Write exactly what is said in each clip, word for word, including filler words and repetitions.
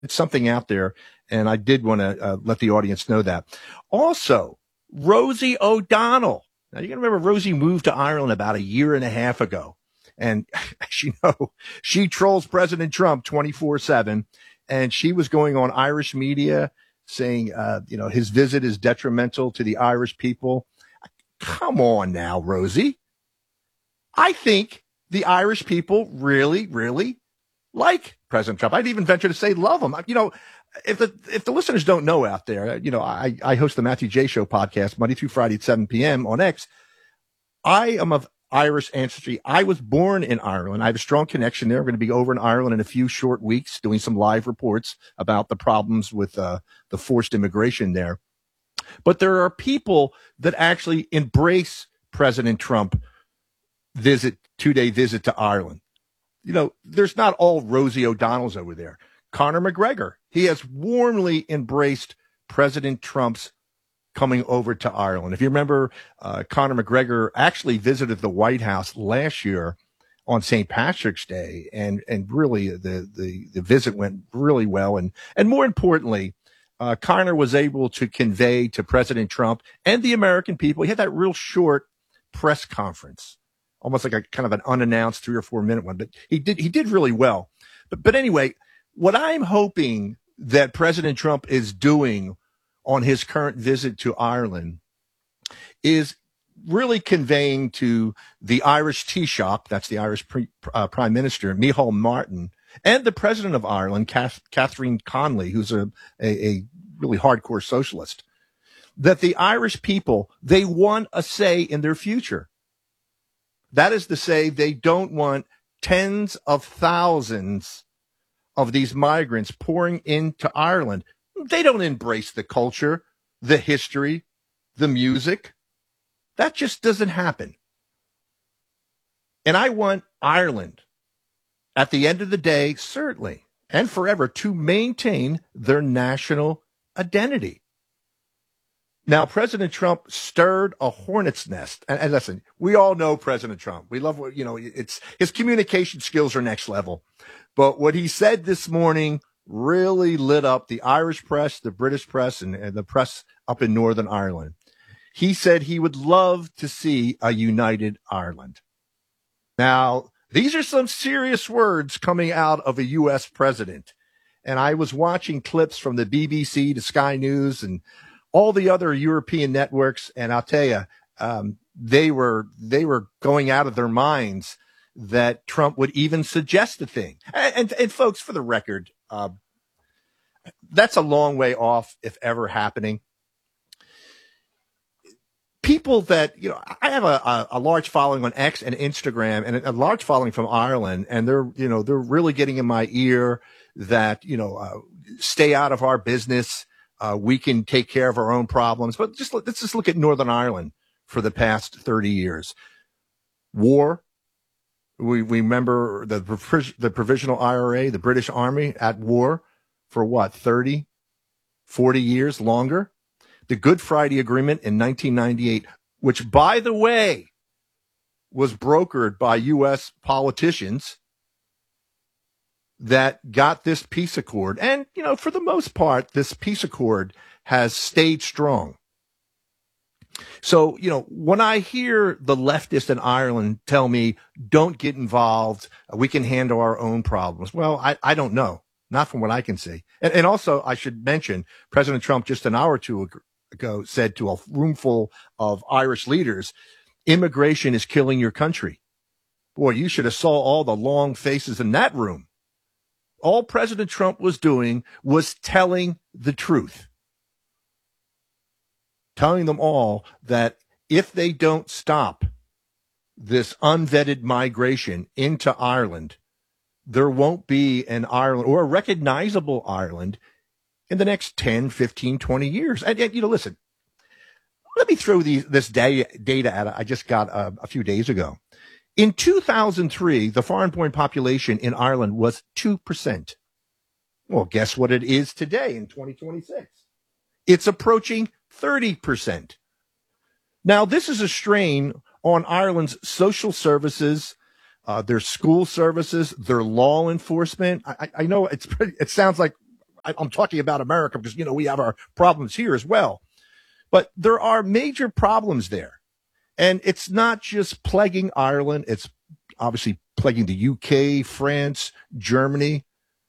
it's something out there, and I did want to uh, let the audience know that. Also, Rosie O'Donnell. Now, you got to remember, Rosie moved to Ireland about a year and a half ago. And as you know, she trolls President Trump twenty-four seven. And she was going on Irish media saying, uh, you know, his visit is detrimental to the Irish people. Come on now, Rosie. I think the Irish people really, really like President Trump. I'd even venture to say love him. You know, if the if the listeners don't know out there, you know, I, I host the Matthew J. Show podcast Monday through Friday at seven p.m. on X. I am of Irish ancestry. I was born in Ireland. I have a strong connection there. I'm going to be over in Ireland in a few short weeks doing some live reports about the problems with uh, the forced immigration there. But there are people that actually embrace President Trump visit, two-day visit to Ireland. You know, there's not all Rosie O'Donnells over there. Conor McGregor, he has warmly embraced President Trump's coming over to Ireland. If you remember, uh, Conor McGregor actually visited the White House last year on Saint Patrick's Day, and and really the the the visit went really well. And and more importantly, uh, Conor was able to convey to President Trump and the American people. He had that real short press conference, almost like a kind of an unannounced three or four minute one, but he did he did really well. But but anyway, what I'm hoping that President Trump is doing on his current visit to Ireland is really conveying to the Irish Taoiseach, that's the Irish pre, uh, Prime Minister, Micheál Martin, and the President of Ireland, Kath, Catherine Connolly, who's a, a, a really hardcore socialist, that the Irish people, they want a say in their future. That is to say, they don't want tens of thousands of these migrants pouring into Ireland. They don't embrace the culture, the history, the music. That just doesn't happen. And I want Ireland, at the end of the day, certainly, and forever, to maintain their national identity. Now, President Trump stirred a hornet's nest. And, and listen, we all know President Trump. We love what, you know, it's his communication skills are next level. But what he said this morning really lit up the Irish press, the British press, and, and the press up in Northern Ireland. He said he would love to see a united Ireland. Now, these are some serious words coming out of a U S president. And I was watching clips from the B B C to Sky News and all the other European networks. And I'll tell you, um, they were, they were going out of their minds that Trump would even suggest a thing. And, and, and folks, for the record, uh, that's a long way off, if ever happening. People that, you know, I have a, a, a large following on X and Instagram, and a large following from Ireland, and they're, you know, they're really getting in my ear that, you know, uh, stay out of our business. Uh, we can take care of our own problems. But just let's just look at Northern Ireland for the past thirty years. War. We, we remember the, the provisional I R A, the British Army at war for what, thirty, forty years longer? The Good Friday Agreement in nineteen ninety-eight, which, by the way, was brokered by U S politicians that got this peace accord. And, you know, for the most part, this peace accord has stayed strong. So, you know, when I hear the leftists in Ireland tell me, don't get involved, we can handle our own problems. Well, I, I don't know, not from what I can see. And, and also, I should mention, President Trump just an hour or two ago said to a room full of Irish leaders, immigration is killing your country. Boy, you should have saw all the long faces in that room. All President Trump was doing was telling the truth. Telling them all that if they don't stop this unvetted migration into Ireland, there won't be an Ireland or a recognizable Ireland in the next ten, fifteen, twenty years. And, and you know, listen, let me throw these, this day, data at I just got uh, a few days ago. In two thousand three, the foreign-born population in Ireland was two percent. Well, guess what it is today in twenty twenty-six? It's approaching thirty percent. Now, this is a strain on Ireland's social services, uh, their school services, their law enforcement. I, I know it's pretty, it sounds like I'm talking about America because, you know, we have our problems here as well. But there are major problems there. And it's not just plaguing Ireland. It's obviously plaguing the U K, France, Germany.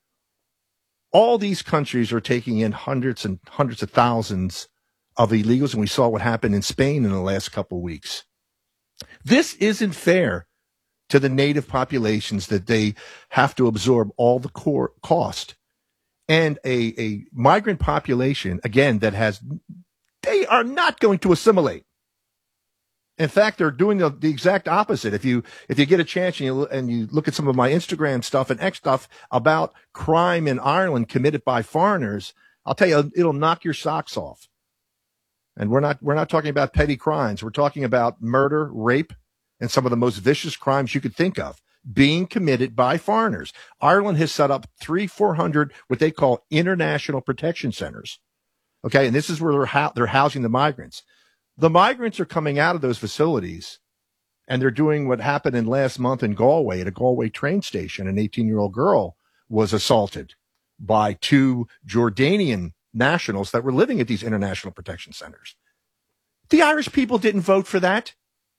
All these countries are taking in hundreds and hundreds of thousands of illegals. And we saw what happened in Spain in the last couple of weeks. This isn't fair to the native populations that they have to absorb all the core cost. And a, a migrant population, again, that has, they are not going to assimilate. In fact, they're doing the, the exact opposite. If you if you get a chance and you, and you look at some of my Instagram stuff and X stuff about crime in Ireland committed by foreigners, I'll tell you, it'll knock your socks off. And we're not we're not talking about petty crimes. We're talking about murder, rape, and some of the most vicious crimes you could think of being committed by foreigners. Ireland has set up three, four hundred what they call international protection centers. Okay, and this is where they're ho- they're housing the migrants. The migrants are coming out of those facilities, and they're doing what happened in last month in Galway at a Galway train station. An eighteen-year-old girl was assaulted by two Jordanian nationals that were living at these international protection centers. The Irish people didn't vote for that.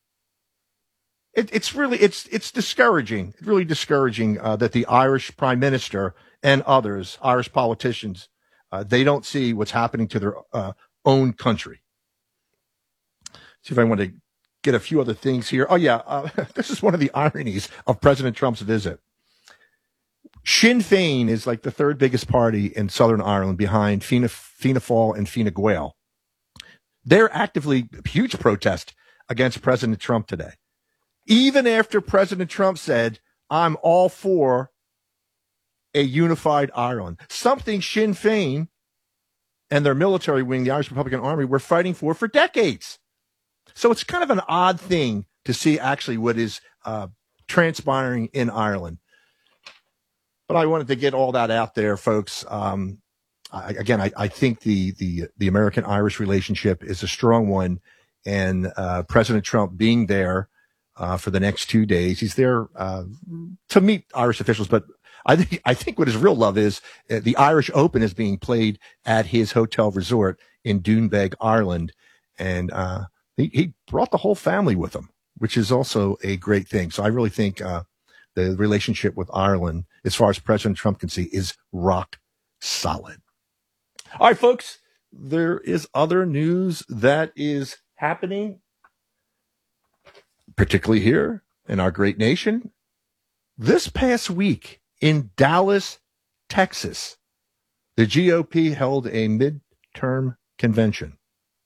It, it's really, it's it's discouraging, really discouraging uh, that the Irish Prime Minister and others, Irish politicians, uh, they don't see what's happening to their uh, own country. See if I want to get a few other things here. Oh, yeah. Uh, this is one of the ironies of President Trump's visit. Sinn Féin is like the third biggest party in Southern Ireland behind Fianna, Fianna Fáil and Fine Gael. They're actively huge protest against President Trump today. Even after President Trump said, I'm all for a unified Ireland, something Sinn Féin and their military wing, the Irish Republican Army, were fighting for for decades. So it's kind of an odd thing to see actually what is uh, transpiring in Ireland. But I wanted to get all that out there, folks. Um, I, again, I, I think the, the, the American-Irish relationship is a strong one. And uh, President Trump being there uh, for the next two days, he's there uh, to meet Irish officials. But I think, I think what his real love is, uh, the Irish Open is being played at his hotel resort in Doonbeg, Ireland. And uh He, he brought the whole family with him, which is also a great thing. So I really think uh, the relationship with Ireland, as far as President Trump can see, is rock solid. All right, folks, there is other news that is happening, particularly here in our great nation. This past week in Dallas, Texas, the G O P held a midterm convention.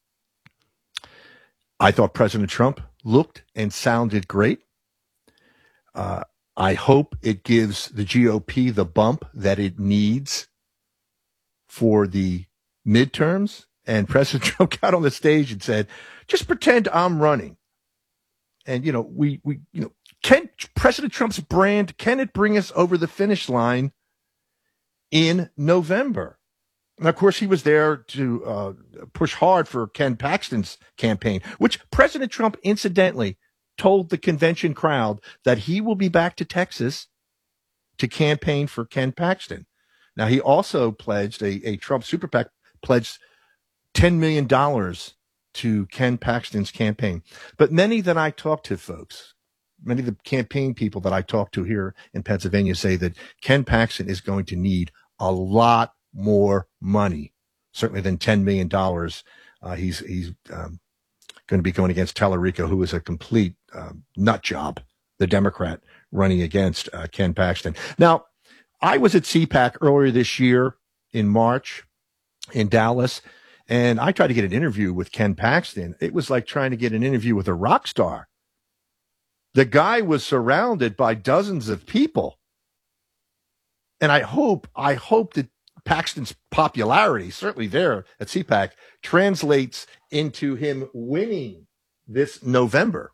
I thought President Trump looked and sounded great. Uh, I hope it gives the G O P the bump that it needs for the midterms. And President Trump got on the stage and said, just pretend I'm running. And, you know, we, we, you know, can President Trump's brand, can it bring us over the finish line in November? And of course, he was there to uh, push hard for Ken Paxton's campaign, which President Trump incidentally told the convention crowd that he will be back to Texas to campaign for Ken Paxton. Now, he also pledged, a, a Trump super PAC pledged ten million dollars to Ken Paxton's campaign. But many that I talked to, folks, many of the campaign people that I talked to here in Pennsylvania say that Ken Paxton is going to need a lot more money, certainly than ten million dollars. Uh, he's he's um, going to be going against Tallarico, who is a complete uh, nut job, the Democrat running against uh, Ken Paxton. Now, I was at C PAC earlier this year in March in Dallas, and I tried to get an interview with Ken Paxton. It was like trying to get an interview with a rock star. The guy was surrounded by dozens of people. And I hope, I hope that Paxton's popularity, certainly there at C PAC, translates into him winning this November.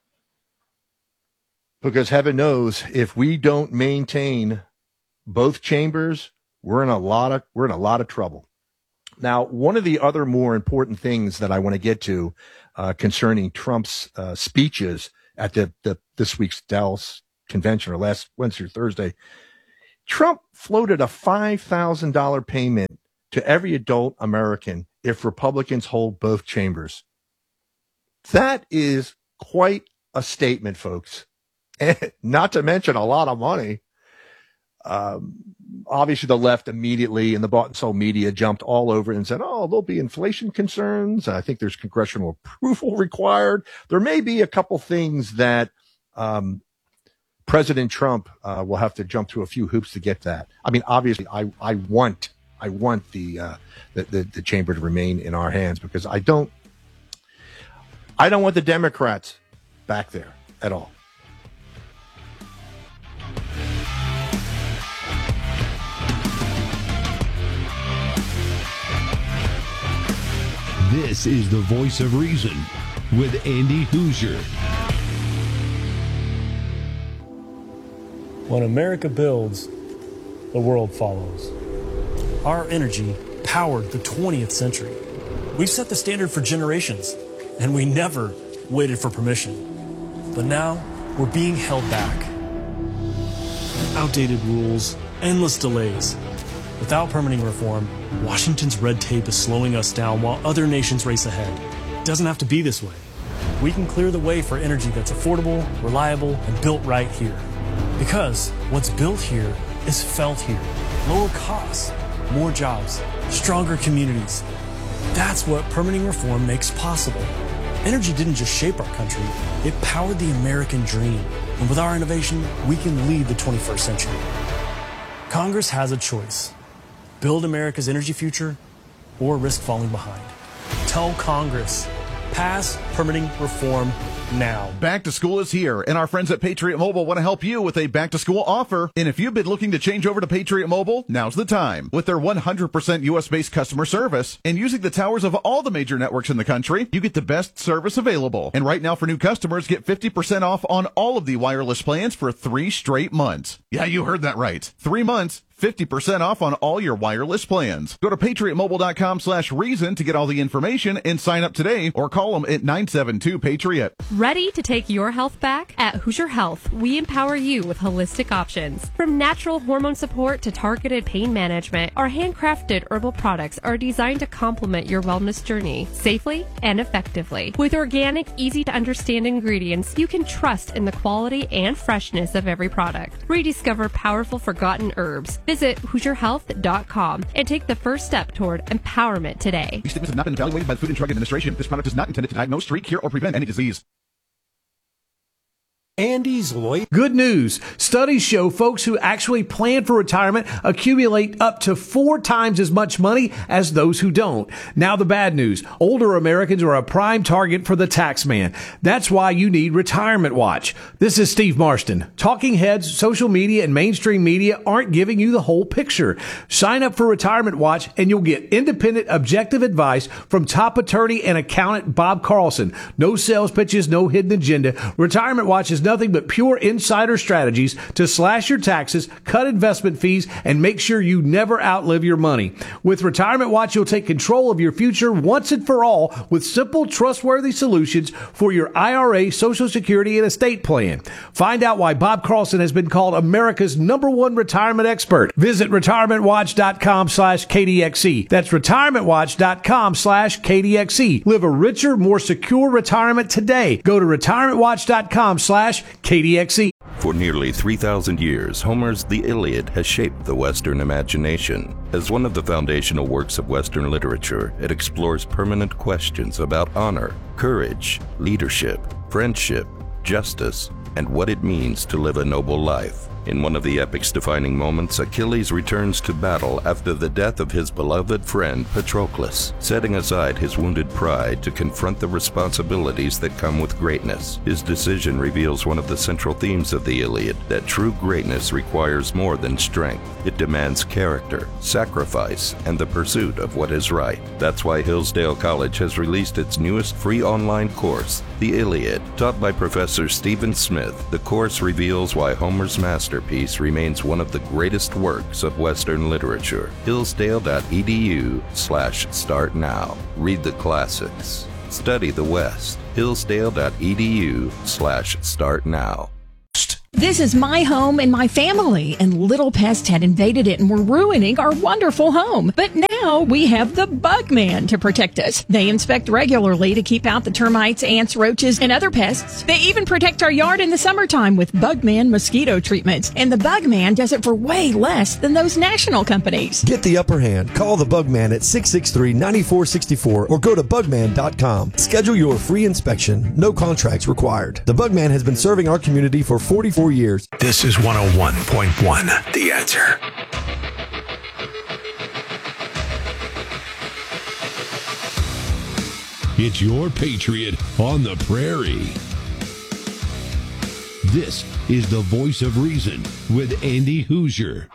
Because heaven knows, if we don't maintain both chambers, we're in a lot of we're in a lot of trouble. Now, one of the other more important things that I want to get to uh, concerning Trump's uh, speeches at the, the this week's Dallas convention, or last Wednesday or Thursday, Trump floated a five thousand dollars payment to every adult American if Republicans hold both chambers. That is quite a statement, folks. And not to mention a lot of money. Um, obviously, the left immediately and the bought and sold media jumped all over it and said, oh, there'll be inflation concerns. I think there's congressional approval required. There may be a couple things that um, President Trump uh, will have to jump through a few hoops to get that. I mean, obviously, I, I want I want the, uh, the, the the chamber to remain in our hands because I don't I don't want the Democrats back there at all. This is the Voice of Reason with Andy Hoosier. When America builds, the world follows. Our energy powered the twentieth century. We've set the standard for generations, and we never waited for permission. But now, we're being held back. Outdated rules, endless delays. Without permitting reform, Washington's red tape is slowing us down while other nations race ahead. It doesn't have to be this way. We can clear the way for energy that's affordable, reliable, and built right here. Because what's built here is felt here. Lower costs, more jobs, stronger communities. That's what permitting reform makes possible. Energy didn't just shape our country, it powered the American dream. And with our innovation, we can lead the twenty-first century. Congress has a choice. Build America's energy future or risk falling behind. Tell Congress, pass permitting reform now. Back to school is here, and our friends at Patriot Mobile want to help you with a back to school offer. And if you've been looking to change over to Patriot Mobile, now's the time. With their one hundred percent U S based customer service and using the towers of all the major networks in the country, you get the best service available. And right now for new customers, get fifty percent off on all of the wireless plans for three straight months. Yeah, you heard that right. Three months. fifty percent off on all your wireless plans. Go to patriotmobile.com slash reason to get all the information and sign up today or call them at nine seven two Patriot. Ready to take your health back? At Hoosier Health, we empower you with holistic options. From natural hormone support to targeted pain management, our handcrafted herbal products are designed to complement your wellness journey safely and effectively. With organic, easy-to-understand ingredients, you can trust in the quality and freshness of every product. Rediscover powerful forgotten herbs. Visit Hoosier Health dot com and take the first step toward empowerment today. These statements have not been evaluated by the Food and Drug Administration. This product is not intended to diagnose, treat, cure, or prevent any disease. Andy's lawyer. Good news. Studies show folks who actually plan for retirement accumulate up to four times as much money as those who don't. Now the bad news. Older Americans are a prime target for the tax man. That's why you need Retirement Watch. This is Steve Marston. Talking heads, social media, and mainstream media aren't giving you the whole picture. Sign up for Retirement Watch and you'll get independent, objective advice from top attorney and accountant Bob Carlson. No sales pitches, no hidden agenda. Retirement Watch is nothing but pure insider strategies to slash your taxes, cut investment fees, and make sure you never outlive your money. With Retirement Watch, you'll take control of your future once and for all with simple, trustworthy solutions for your I R A, Social Security, and estate plan. Find out why Bob Carlson has been called America's number one retirement expert. Visit retirementwatch.com slash KDXE. That's retirementwatch.com slash KDXE. Live a richer, more secure retirement today. Go to retirementwatch.com slash K D X E. For nearly three thousand years, Homer's The Iliad has shaped the Western imagination. As one of the foundational works of Western literature, it explores permanent questions about honor, courage, leadership, friendship, justice, and what it means to live a noble life. In one of the epic's defining moments, Achilles returns to battle after the death of his beloved friend Patroclus, setting aside his wounded pride to confront the responsibilities that come with greatness. His decision reveals one of the central themes of the Iliad, that true greatness requires more than strength. It demands character, sacrifice, and the pursuit of what is right. That's why Hillsdale College has released its newest free online course, The Iliad. Taught by Professor Stephen Smith, the course reveals why Homer's masterpiece remains one of the greatest works of Western literature. Hillsdale.edu slash start now. Read the classics. Study the West. Hillsdale.edu slash start now. This is my home and my family, and little pests had invaded it and were ruining our wonderful home. But now we have the Bugman to protect us. They inspect regularly to keep out the termites, ants, roaches, and other pests. They even protect our yard in the summertime with Bugman mosquito treatments. And the Bugman does it for way less than those national companies. Get the upper hand. Call the Bugman at six six three, nine four six four or go to bugman dot com. Schedule your free inspection. No contracts required. The Bugman has been serving our community for forty-four years. This is one oh one point one, The Answer. It's your Patriot on the Prairie. This is the Voice of Reason with Andy Hoosier.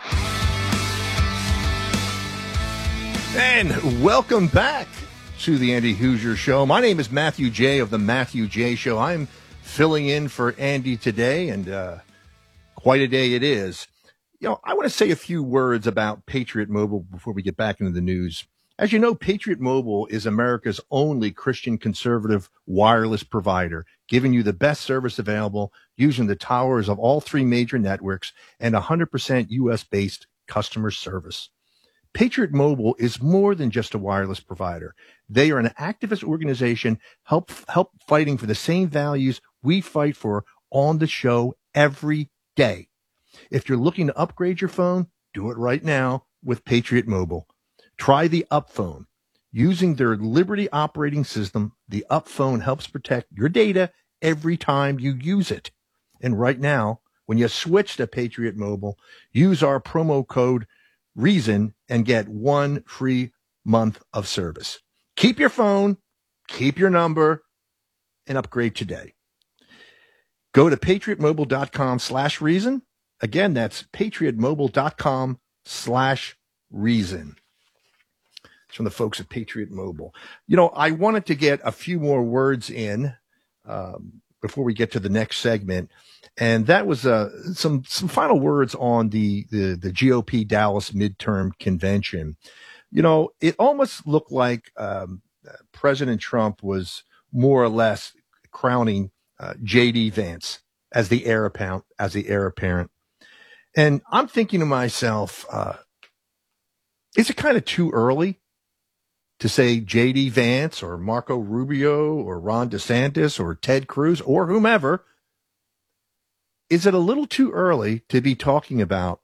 And welcome back to the Andy Hoosier Show. My name is Matthew J. of the Matthew J. Show. I'm filling in for Andy today, and uh, quite a day it is. You know, I want to say a few words about Patriot Mobile before we get back into the news. As you know, Patriot Mobile is America's only Christian conservative wireless provider, giving you the best service available using the towers of all three major networks and one hundred percent U S-based customer service. Patriot Mobile is more than just a wireless provider. They are an activist organization help help fighting for the same values we fight for on the show every day. If you're looking to upgrade your phone, do it right now with Patriot Mobile. Try the UpPhone. Using their Liberty operating system, the UpPhone helps protect your data every time you use it. And right now, when you switch to Patriot Mobile, use our promo code REASON and get one free month of service. Keep your phone, keep your number, and upgrade today. Go to patriotmobile.com slash reason. Again, that's patriotmobile.com slash reason. It's from the folks at Patriot Mobile. You know, I wanted to get a few more words in um, before we get to the next segment. And that was uh, some some final words on the, the, the G O P Dallas midterm convention. You know, it almost looked like um, President Trump was more or less crowning uh, J D Vance as the heir apparent, as the heir apparent. And I'm thinking to myself, uh, is it kind of too early to say J D Vance or Marco Rubio or Ron DeSantis or Ted Cruz or whomever? Is it a little too early to be talking about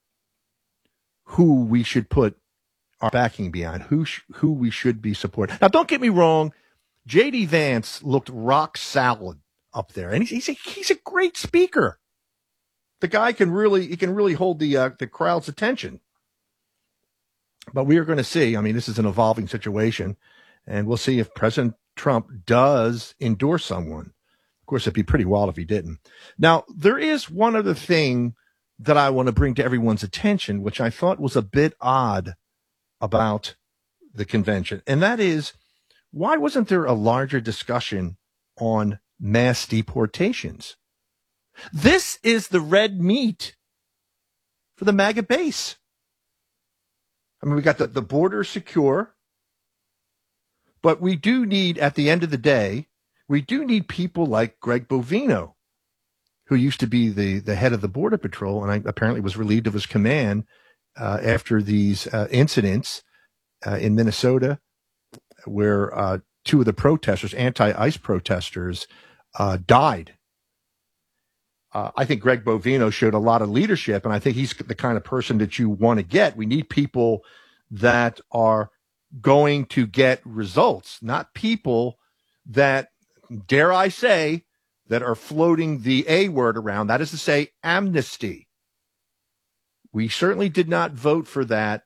who we should put our backing behind, who sh- who we should be supporting? Now, don't get me wrong. J D Vance looked rock solid up there, and he's, he's, a, he's a great speaker. The guy can really he can really hold the uh, the crowd's attention. But we are going to see. I mean, this is an evolving situation, and we'll see if President Trump does endorse someone. Of course, it'd be pretty wild if he didn't. Now, there is one other thing that I want to bring to everyone's attention, which I thought was a bit odd about the convention, and that is, why wasn't there a larger discussion on mass deportations? This is the red meat for the MAGA base. I mean, we got the, the border secure, but we do need, at the end of the day, we do need people like Greg Bovino, who used to be the, the head of the Border Patrol, and I, apparently was relieved of his command uh, after these uh, incidents uh, in Minnesota, where uh, two of the protesters, anti-ICE protesters, uh, died. Uh, I think Greg Bovino showed a lot of leadership, and I think he's the kind of person that you want to get. We need people that are going to get results, not people that, dare I say, that are floating the A word around. That is to say, amnesty. We certainly did not vote for that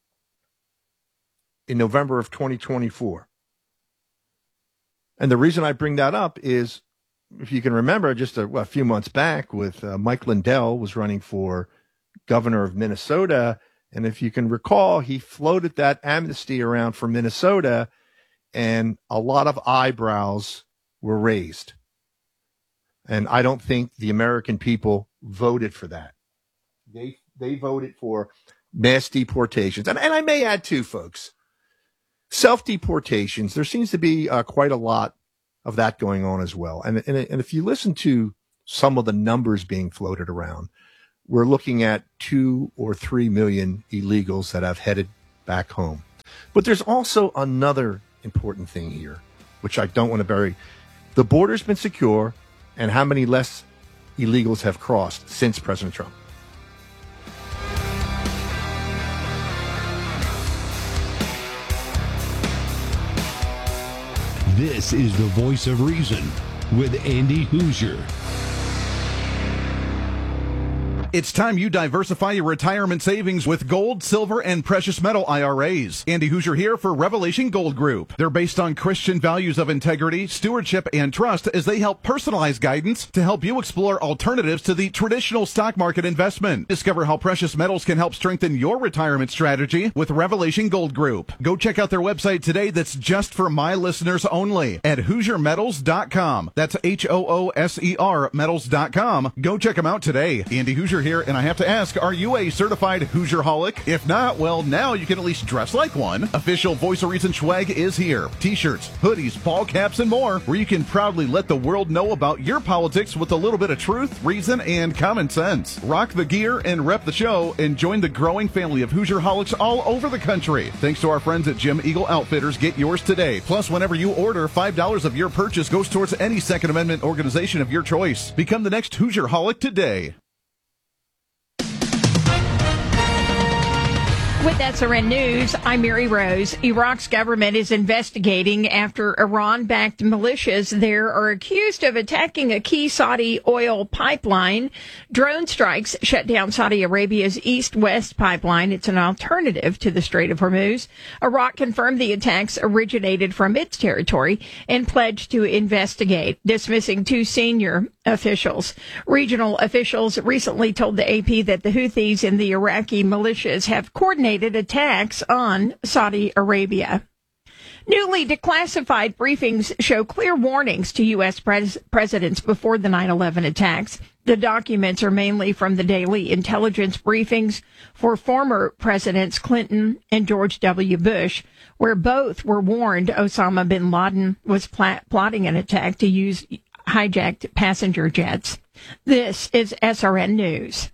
in November of twenty twenty-four. And the reason I bring that up is, if you can remember, just a, well, a few months back with uh, Mike Lindell was running for governor of Minnesota. And if you can recall, he floated that amnesty around for Minnesota, and a lot of eyebrows were raised. And I don't think the American people voted for that. They they voted for mass deportations. And, and I may add too, folks, self-deportations. There seems to be uh, quite a lot of that going on as well. And, and, and if you listen to some of the numbers being floated around, we're looking at two or three million illegals that have headed back home. But there's also another important thing here, which I don't want to bury. The border's been secure, and how many less illegals have crossed since President Trump? This is the Voice of Reason with Andy Hoosier. It's time you diversify your retirement savings with gold, silver, and precious metal I R As. Andy Hoosier here for Revelation Gold Group. They're based on Christian values of integrity, stewardship, and trust as they help personalize guidance to help you explore alternatives to the traditional stock market investment. Discover how precious metals can help strengthen your retirement strategy with Revelation Gold Group. Go check out their website today that's just for my listeners only at hoosier metals dot com. That's H O O S E R metals dot com. Go check them out today. Andy Hoosier here, and I have to ask, are you a certified Hoosier-holic? If not, well, now you can at least dress like one. Official Voice of Reason swag is here. T-shirts, hoodies, ball caps, and more, where you can proudly let the world know about your politics with a little bit of truth, reason, and common sense. Rock the gear and rep the show, and join the growing family of Hoosier-holics all over the country. Thanks to our friends at Jim Eagle Outfitters, get yours today. Plus, whenever you order, five dollars of your purchase goes towards any Second Amendment organization of your choice. Become the next Hoosier-holic today. With S R N News, I'm Mary Rose. Iraq's government is investigating after Iran-backed militias there are accused of attacking a key Saudi oil pipeline. Drone strikes shut down Saudi Arabia's east-west pipeline. It's an alternative to the Strait of Hormuz. Iraq confirmed the attacks originated from its territory and pledged to investigate, dismissing two senior officials. Regional officials recently told the A P that the Houthis and the Iraqi militias have coordinated attacks on Saudi Arabia. Newly declassified briefings show clear warnings to U S pres- presidents before the nine eleven attacks. The documents are mainly from the daily intelligence briefings for former Presidents Clinton and George W. Bush, where both were warned Osama bin Laden was pl- plotting an attack to use hijacked passenger jets. This is S R N News.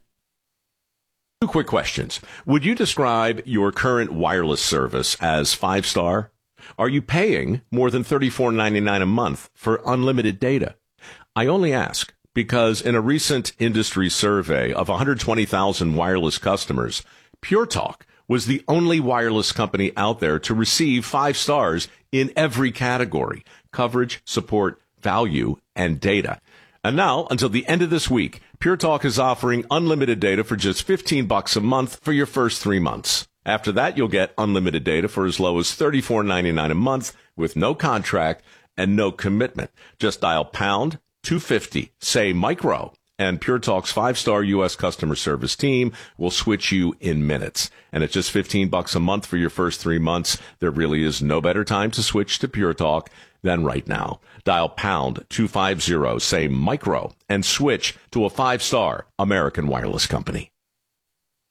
Two quick questions. Would you describe your current wireless service as five-star? Are you paying more than thirty-four ninety-nine a month for unlimited data? I only ask because in a recent industry survey of one hundred twenty thousand wireless customers, Pure Talk was the only wireless company out there to receive five stars in every category: coverage, support, value, and data. And now, until the end of this week, Pure Talk is offering unlimited data for just fifteen bucks a month for your first three months. After that, you'll get unlimited data for as low as thirty-four ninety-nine a month with no contract and no commitment. Just dial pound two fifty, say micro, and Pure Talk's five-star U S customer service team will switch you in minutes. And at just fifteen bucks a month for your first three months, there really is no better time to switch to Pure Talk than right now. Dial pound two fifty, say micro, and switch to a five-star American wireless company.